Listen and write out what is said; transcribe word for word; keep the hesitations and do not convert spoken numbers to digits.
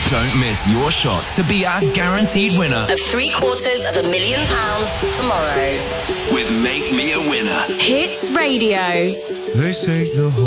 Don't miss your shot to be our guaranteed winner of three quarters of a million pounds tomorrow with Make Me a Winner. Hits Radio. They say the whole